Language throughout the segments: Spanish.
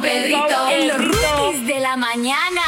Pedrito en los rookies de la mañana.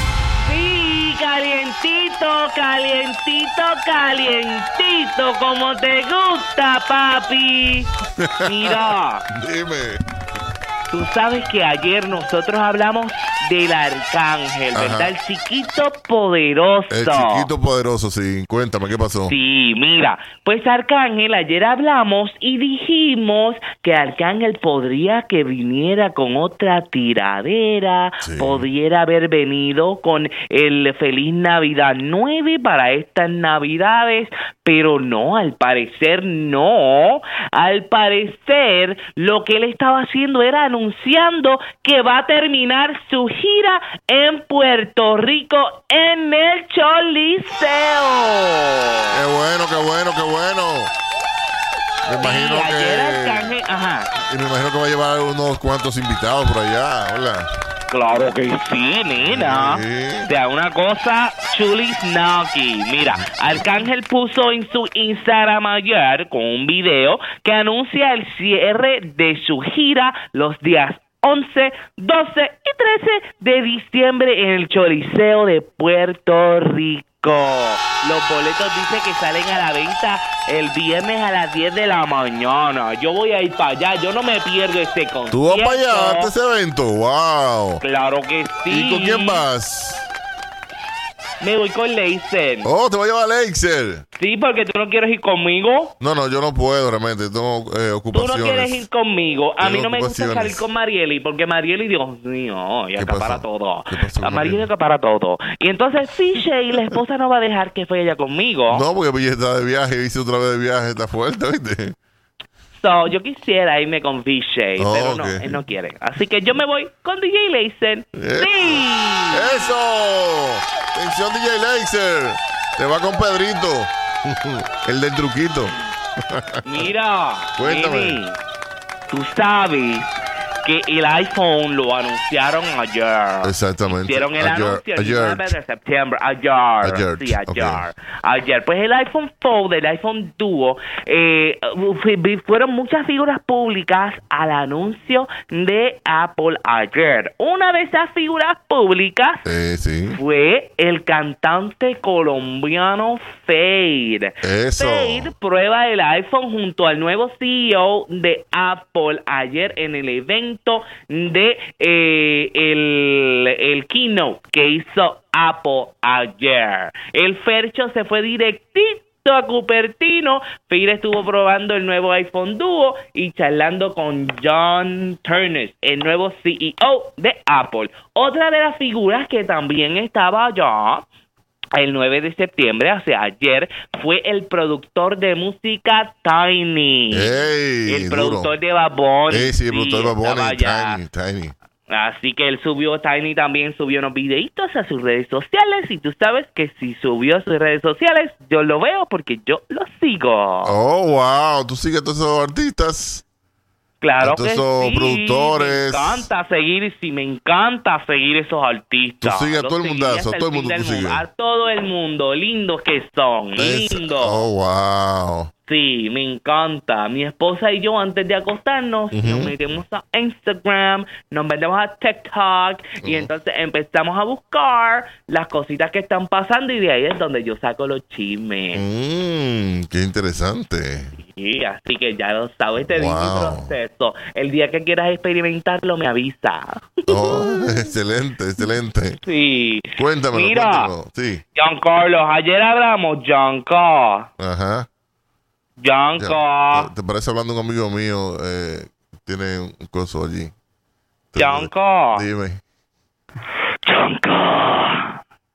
Sí, calientito, calientito, calientito, como te gusta, papi. Mira. Dime. Tú sabes que ayer nosotros hablamos del arcángel, ¿verdad? El chiquito poderoso. El chiquito poderoso, sí. Cuéntame, ¿qué pasó? Sí, mira, pues Arcángel, ayer hablamos y dijimos que Arcángel podría que viniera con otra tiradera, pudiera haber venido con el Feliz Navidad 9 para estas Navidades, pero no, al parecer no. Al parecer lo que él estaba haciendo era anunciando que va a terminar su gira en Puerto Rico en el Choliseo. Qué bueno, qué bueno, qué bueno. Me imagino que... Y me imagino que va a llevar unos cuantos invitados por allá. Hola. Claro que sí, nena. Sí. O sea, una cosa chulisnaki. Mira, Arcángel puso en su Instagram ayer con un video que anuncia el cierre de su gira los días 11, 12 y 13 de diciembre en el Choliseo de Puerto Rico. Los boletos dice que salen a la venta el viernes a las 10 de la mañana. Yo voy a ir para allá, yo no me pierdo ese concierto. ¿Tú vas para allá a ese evento? ¡Wow! Claro que sí. ¿Y con quién vas? Me voy con Leiser. Oh, ¿te va a llevar Leiser? Sí, porque tú no quieres ir conmigo. No, yo no puedo realmente, tengo ocupaciones. Tú no quieres ir conmigo. A mí no me gusta ocupaciones. salir con Marieli, porque Marieli, Dios mío, ella acapara todo. ¿Qué pasó La con Marieli Marieli? acapara todo. Y entonces y la esposa no va a dejar que fue ella conmigo. No, porque ella está de viaje, hice otra vez de viaje, está fuerte, ¿viste? So, yo quisiera irme con VJ, pero no, ok. él no quiere. Así que yo me voy con DJ Leiser. ¡Sí! ¡Eso! Atención, DJ Leiser. Te va con Pedrito. El del truquito. Mira, Cuéntame. Mimi, tú sabes que el iPhone lo anunciaron ayer. Exactamente. Hicieron el anuncio el ayer. 9 de septiembre. Ayer. Sí, ayer. Okay. Ayer. Pues el iPhone Fold, el iPhone Duo, fueron muchas figuras públicas al anuncio de Apple ayer. Una de esas figuras públicas Sí. fue el cantante colombiano Fade. Eso. Fade prueba el iPhone junto al nuevo CEO de Apple ayer en el evento de el keynote que hizo Apple ayer. El Fercho se fue directito a Cupertino. Fade estuvo probando el nuevo iPhone Duo y charlando con John Turner, el nuevo CEO de Apple. Otra de las figuras que también estaba allá el 9 de septiembre, o sea, ayer, fue el productor de música Tiny. ¡Ey! El productor de Bad Bunny. Sí, el productor de Bad estaba Bunny, allá. Tiny. Así que él subió, Tiny también subió unos videitos a sus redes sociales. Y tú sabes que si subió a sus redes sociales, yo lo veo porque yo lo sigo. Oh, wow. ¿Tú sigues a todos esos artistas? Claro Todos que esos sí. productores. Me encanta seguir esos artistas. Tú sigues a todo el Los mundazo, seguí hasta a todo el fin mundo del tú sigues. A todo el mundo, lindos que son, lindos. Oh, wow. Sí, me encanta. Mi esposa y yo, antes de acostarnos, nos metemos a Instagram, nos metemos a TikTok y entonces empezamos a buscar las cositas que están pasando y de ahí es donde yo saco los chismes. Qué interesante. Sí, así que ya lo sabes, te di mi Wow. proceso. El día que quieras experimentarlo, me avisa. Oh, excelente. Sí. Cuéntamelo. Mira, Sí. John Carlos, ayer hablamos, John Carlos. Ajá. John Ya. Carlos. ¿Te parece hablando un amigo mío? Tiene un coso allí. John Carlos. Dime. John Carlos.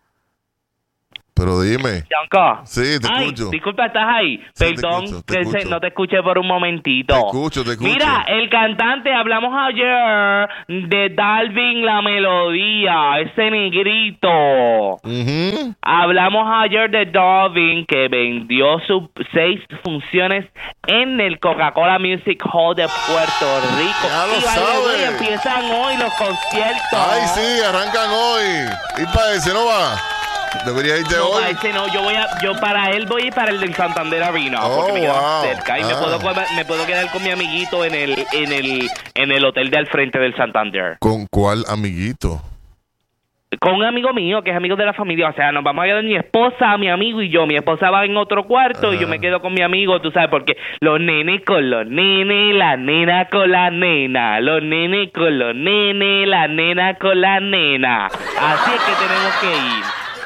Pero dime. Yanko. Sí, te escucho. Disculpa, ¿estás ahí? Sí, Perdón, te escucho. no te escuché por un momentito. Te escucho. Mira, el cantante, hablamos ayer de Dalvin La Melodía, ese negrito. Ujú. Hablamos ayer de Dalvin que vendió sus 6 funciones en el Coca-Cola Music Hall de Puerto Rico. Ya lo y by the way, sabes. empiezan hoy los conciertos. Ay, sí, arrancan hoy. Y para ese no va. Debería irte No, hoy. para ese no, yo para él voy para el del Santander Arena, porque me queda más cerca y me puedo quedar con mi amiguito en el hotel de al frente del Santander. ¿Con cuál amiguito? Con un amigo mío, que es amigo de la familia. O sea, nos vamos a quedar mi esposa, mi amigo y yo. Mi esposa va en otro cuarto y yo me quedo con mi amigo, tú sabes, porque los nenes con los nenes, la nena con la nena. Los nenes con los nenes, la nena con la nena. Así es que tenemos que ir.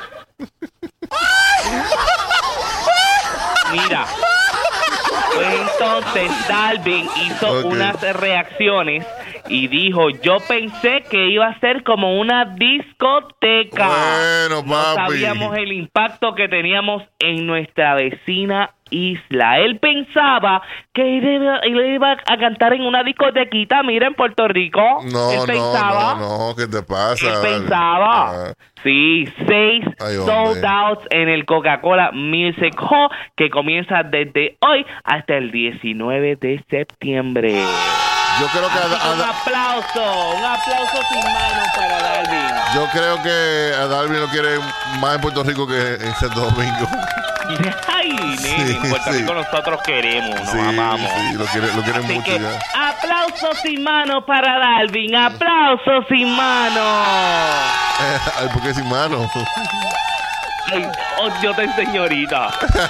Mira, pues entonces Dalvin hizo unas reacciones y dijo, yo pensé que iba a ser como una discoteca. Bueno, no papi. sabíamos el impacto que teníamos en nuestra vecina isla. Él pensaba que él iba a cantar en una discotequita, mira, en Puerto Rico. No, ¿qué te pasa? Él pensaba. Sí, 6 sold outs en el Coca-Cola Music Hall, que comienza desde hoy hasta el 19 de septiembre. Yo creo que un aplauso sin manos para Dalvin. Yo creo que a Dalvin lo quiere más en Puerto Rico que en Santo Domingo. Ay, nene, en Puerto Rico nosotros queremos, nos amamos. Sí, lo quieren así mucho que, ya. Aplausos sin manos para Dalvin, aplausos sin manos. Ay, ¿por qué sin manos? Ay, Dios te señorita.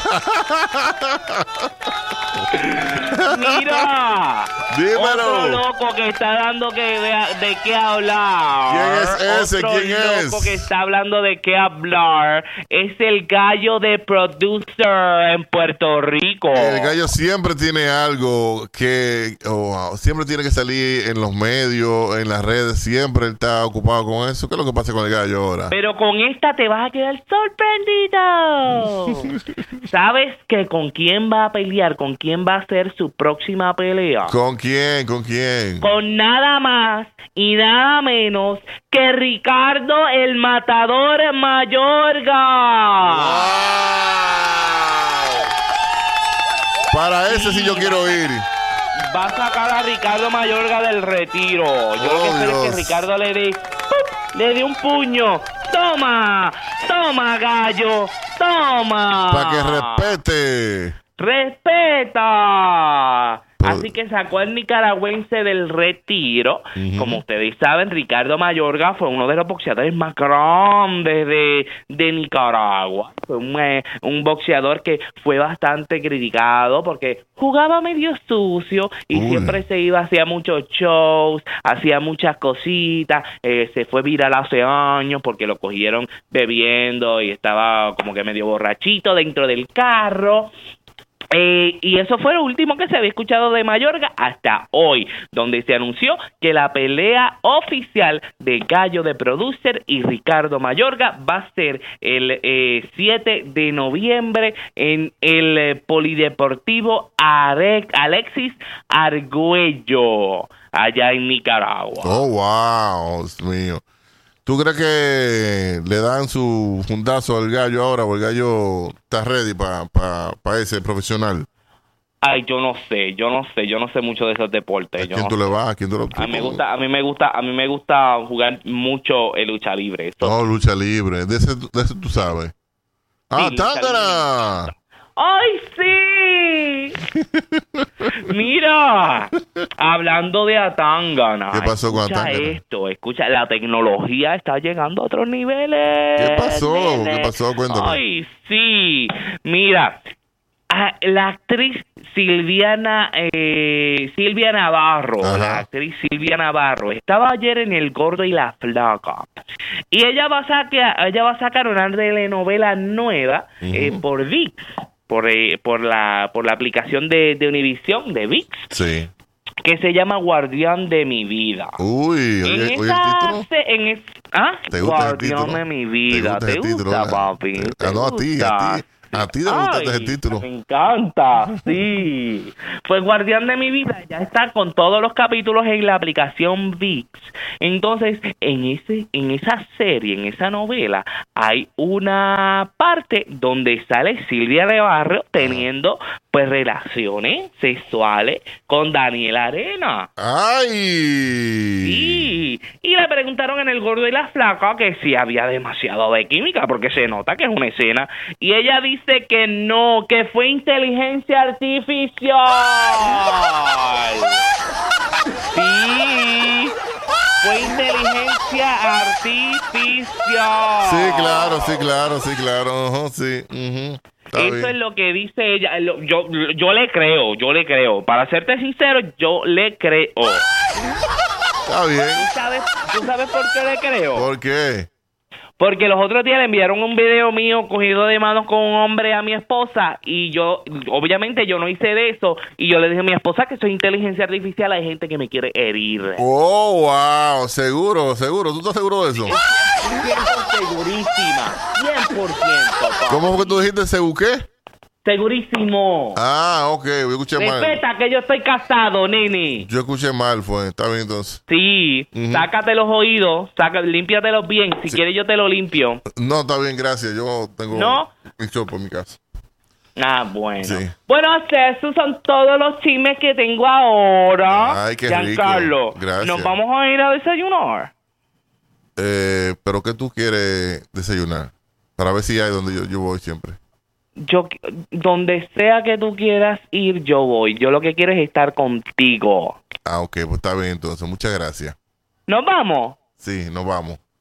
Mira, dímelo. Otro loco que está dando de qué hablar. ¿Quién es ese? ¿Quién es? Otro loco que está hablando de qué hablar es el gallo de producer en Puerto Rico. El gallo siempre tiene algo que siempre tiene que salir en los medios, en las redes. Siempre él está ocupado con eso. ¿Qué es lo que pasa con el gallo ahora? Pero con esta te vas a quedar sorprendido. ¿Sabes que con quién va a pelear? ¿Con quién va a ser su próxima pelea? ¿Con quién? ¿Con quién? Con nada más y nada menos que Ricardo el Matador Mayorga. ¡Wow! Para ese sí yo quiero ir. Va a sacar a Ricardo Mayorga del retiro. Yo lo que espero es que Ricardo le dé un puño. ¡Toma! ¡Toma, gallo! ¡Toma! Para que respete. ¡Respeta! Así que sacó al nicaragüense del retiro. Como ustedes saben, Ricardo Mayorga fue uno de los boxeadores más grandes de Nicaragua. Fue un boxeador que fue bastante criticado porque jugaba medio sucio y siempre se iba, hacía muchos shows, hacía muchas cositas. Se fue viral hace años porque lo cogieron bebiendo y estaba como que medio borrachito dentro del carro. Y eso fue lo último que se había escuchado de Mayorga hasta hoy, donde se anunció que la pelea oficial de Gallo de Producer y Ricardo Mayorga va a ser el 7 de noviembre en el Polideportivo Alexis Argüello, allá en Nicaragua. Oh, wow, Dios mío. ¿Tú crees que le dan su fundazo al gallo ahora o el gallo está ready para ese profesional? Ay, yo no sé mucho de esos deportes. ¿A quién tú le vas? ¿A quién tú le vas? A mí me gusta jugar mucho el lucha libre. Eso. No, lucha libre. De ese tú sabes. ¡Ah, sí, Tangana! ¡Ay, sí! Mira, hablando de Atangana. ¿Qué pasó con Atangana? Escucha, la tecnología está llegando a otros niveles. ¿Qué pasó? ¿Qué pasó? Cuéntame. Ay, sí. Mira, la actriz Silvia Navarro, estaba ayer en El Gordo y la Flaca. Y ella va a sacar una telenovela nueva por ViX. Por la aplicación de Univision, de ViX, sí, que se llama Guardián de mi vida. Uy, oye el título. ¿Te gusta Guardián de mi vida. ¿Te gusta, papi? No, a ti te gusta ese título. Me encanta, sí. Pues Guardián de mi vida ya está con todos los capítulos en la aplicación ViX. Entonces, en esa serie, en esa novela, hay una parte donde sale Silvia Navarro teniendo pues relaciones sexuales con Daniel Arena. ¡Ay! Sí. Y le preguntaron en El Gordo y la Flaca que si había demasiado de química, porque se nota que es una escena. Y ella dice que no, que fue inteligencia artificial. Sí, fue inteligencia artificial. Sí, claro. Ujú, sí. Está Eso bien. es lo que dice ella. Yo le creo. Para serte sincero, yo le creo. Está bien. ¿Tú sabes por qué le creo? ¿Por qué? Porque los otros días le enviaron un video mío cogido de manos con un hombre a mi esposa y yo, obviamente yo no hice de eso y yo le dije a mi esposa que soy inteligencia artificial, hay gente que me quiere herir. Oh, wow, seguro. ¿Tú estás seguro de eso? 100% segurísima, 100%, papá. ¿Cómo fue que tú dijiste seguro qué? Segurísimo. Ah, ok, yo escuché mal. Respeta que yo estoy casado, nene. Yo escuché mal, fue. Está bien entonces. Sí, sácate los oídos, límpiatelos bien. Si quieres yo te lo limpio. No, está bien, gracias. Yo tengo mi chopo en mi casa. Ah, bueno. Sí. Bueno, esos son todos los chismes que tengo ahora. Ay, qué Giancarlo, rico. Gracias. nos vamos a ir a desayunar. ¿Pero qué tú quieres desayunar? Para ver si hay donde yo voy siempre. Donde sea que tú quieras ir, yo voy. Yo lo que quiero es estar contigo. Ah, ok, pues está bien entonces. Muchas gracias. ¿Nos vamos? Sí, nos vamos.